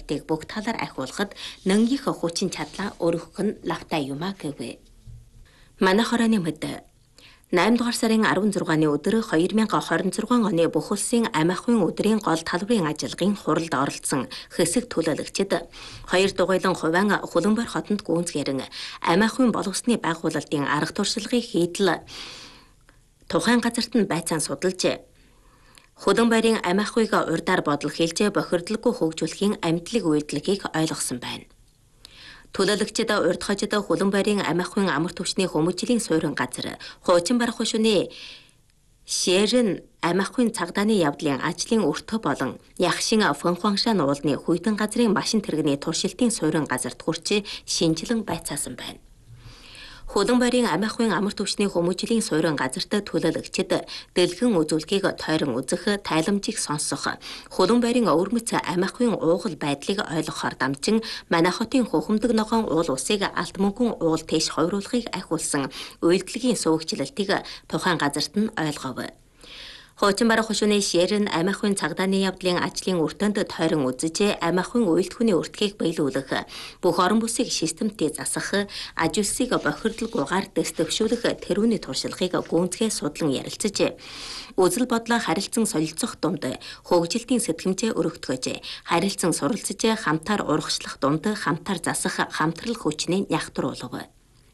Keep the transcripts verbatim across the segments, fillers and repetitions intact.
соёлтыг бүх талаар ахиулахад нангийнх хүчин чадлаа өргөх нь лавтай юм а гэвэ. Манай хорооны мэд наймд дугаар сарын арван зургааны өдөр хоёр мянга хорин зургаан оны бүх улсын амь ахуйн өдрийн гол талбарын ажиллагааны хуралд оролцсон хэсэг төлөөлөгчид хоёр дугуйлан хувиан Хөлбөмбөр хотод гүйцгээрэн амь ахуйн боловсны байгуулалтын арга туршлагыг хийдэл тухайн газарт нь байцаан судалж Хөлбөмбөрийн амь ахуйг урдаар бодол хэлж бохирдлоггүй хөгжүүлэхийн амьдлыг үйлдэлгийг ойлгосон байна. Төлөөлөгчид урд хожид Хөлбөмбөрийн амь ахуйн амар түвшний хүмүүжлийн суурин газар хуучин барах шөнө Шэрэн амь ахуйн цагдааны явдлын ажлын өртөө болон Ягшин Фэнхуангшан уулны хүйтэн газрын машин тэрэгний туршилтын суурин газарт хүрч шинжилэн байцаасан байна. Хөлбөмбөрийн амь ахуйн амар түвшний хүмүүжлийн суурин газарт төлөөлөгчид дэлгэн үзүүлгийг тойрон үзэх, тайламжийг сонсох, Хөлбөмбөрийн өвөрмөц амь ахуйн уугал байдлыг ойлгохоор дамжин манай хотын хухамдаг ногоон уул усыг алт мөнгөн уул тэш хойруулахыг ахиулсан үйлдэлгийн сувгчлалтыг тухайн газарт нь ойлгов. Хуучин барах шөнө Шэрэн амь ахуйн цагдааны явдлын ажлын өртөнд тойрон үзэж амь ахуйн үйлдвэхний өртгийг биелүүлэх, бүх орон бүсийг системтэй засах, аж үйлсийг бохирдлогүйгээр дэвшүүлэх тэрүүний туршлагыг гүнзгий судлан ярилцаж, үзэл бодлоо харилцан солилцох дунд хөгжилтийн сэтгэмжээ өргөтгөж, харилцан суралцж хамтаар урагшлах дунд хамтаар засах хамтрал хүчний нягтруулав.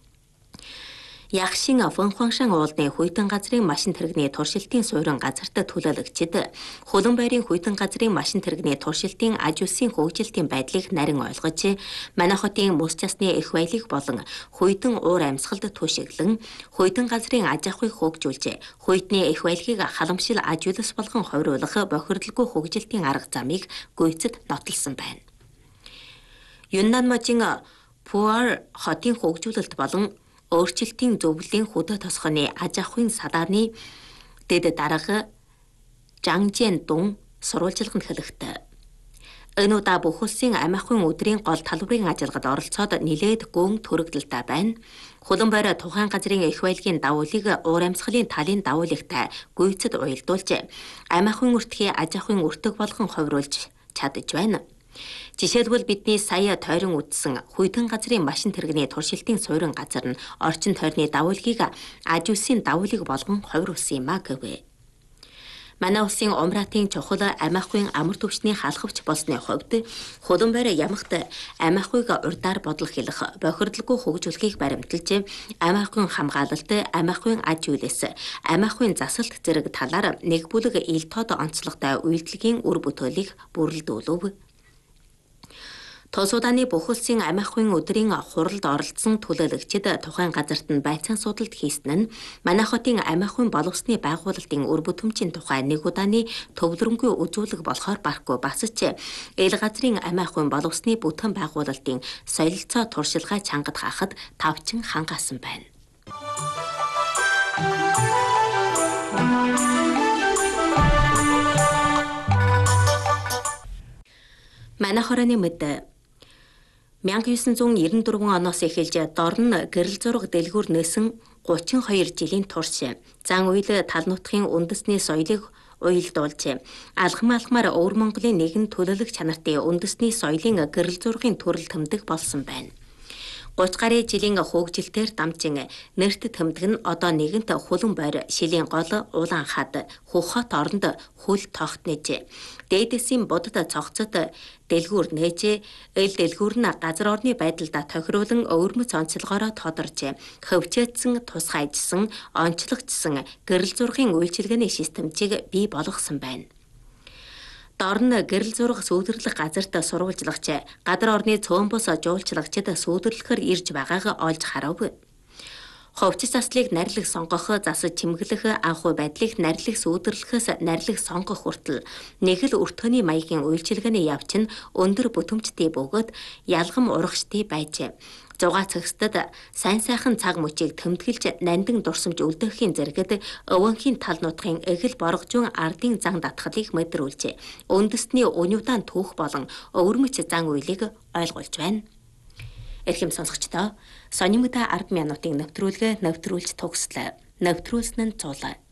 Ягшин Фэнхуангшан уулны хүйтэн газрын машин тэрэгний туршилтын суурин газарт төлөөлөгчид Хөлбөмбөрийн хүйтэн газрын машин тэрэгний туршилтын аж үйлсийн хөгжилтийн байдлыг нарийн ойлгож, манай хотын мөс часны их баялаг болон хүйтэн уур амьсгалд түшиглэн, хүйтэн газрын аж ахуйг хөгжүүлж, хүйтний их баялагыг халамжил аж үйлс болгон хойруулах бохирдлоггүй хөгжилтийн арга замыг гүйцэд нотолсон байна. Юннан мужийн Пуар хотын хөгжүүлэлт болон өөрчлөлтийн зөвлөлийн хөдөө тосгоны аж ахуйн садааны дэд дарга Жангжэн Дун сурвалжилганд хэлэхдээ энэ удаа бүх улсын амь ахуйн өдрийн гол талбарын ажиллагад оролцоод нэлээд гүн төрөгдөлтэй байна. Хөлбөмбөр тухайн газрын их баялагын давуулыг уур амьсгалын талын давуулагтай гүйцэд уялдуулж, амь ахуйн өртгий аж ахуйн өртөг болгон ховруулж чадж байна. Жишээлбэл бидний сая тойрон үдсэн хүйтэн газрын машин тэрэгний туршилтын суурин газар нь орчин тойрны давуулгийг аж үйлсийн давуулыг болгон хойруулсан юм а гэвэ. Манай улсын умраатын чухал амь ахуйн амар түвшний халахвч болсны хувьд Хөлбөмбөр ямагт амь ахуйг урдаар бодол хэлэх, бохирдлоггүй хөгжүүлэхийг баримталж, амь ахуйн хамгаалалт, амь ахуйн аж үйлс, амь ахуйн засалт зэрэг талаар нэг бүлэг ил тод онцлогтой үйлдэлгийн үр бүтээлийг бүрэлдүүлв. Тус удааны бүх улсын амь ахуйн өдрийн хуралд оролцсон төлөөлөгчид тухайн газарт нь байцаан судалт хийсэн нь манай хотын амь ахуйн боловсны байгуулалтын үр бүтэмжийн тухай нэг удааны төвлөрөнгүй үзүүлэг болохоор барахгүй бас ч эл газрын амь ахуйн боловсны бүтэн байгуулалтын солилцоо туршилгаа чангад хаахад тавчин хангаасан байна. Манай хорооны мэд мянга девятьсот девяносто четыре оноос эхэлж дорн гэрэл зураг дэлгүүр нээсэн гучин хоёр жилийн турш зан үйл тал нутгийн үндэсний соёлыг уялдуулж, алхам алхмаар өвөр Монголын нэгэн төлөөлөх чанартай үндэсний соёлын гэрэл зургийн төрөл тэмдэг болсон байна. гуйч гаруй жилийн хөгжилтээр дамжин нэрт тэмдэг нь одоо нэгэнт Хөлбөмбөр шилийн гол улаан хад Хөх хот оронд хөл тогт нээж, дээдэсийн будад цогцод дэлгүүр нээж, эл дэлгүүр нь газар орны байдалд тохируулан өвөрмөц онцлогоороо тодорч, хөвчөөдсөн, тусгайжсан, онцлогдсон гэрэл зургийн үйлчилгээний системжийг бий болгосон байна. Дорн гэрэл зураг сүйдэрлэх газарт сурвалжлагч, гадар орны цөөн бус жуулчлагчид сүйдэрлэхээр ирж байгааг олж харав. Ховчис заслыг нарилах сонгох, засаж чимэглэх, анхуй байдлыг нарилах сүйдэрлэхээс нарилах сонгох хүртэл нэг л өртөөний маягийн үйлчилгээний явц нь өндөр бүтэмжтэй бөгөөд ялгам урагштай байж, зугаа цагстад сайн сайхан цаг мөчийг тэмдэглэж нандин дурсамж үлдээхийн зэрэгт өвөнхийн тал нутгийн эгэл боргожун ардын зан татхлыг мэдрүүлж, үндэсний өнюудаан түүх болон өвөрмөц зан үйлийг ойлгуулж байна. Эрхэм сонсогчдоо, сонин мэдээ ард минутын нэвтрүүлгээ нэвтрүүлж төгслөө. Нэвтрүүлсэн нь цуглаа.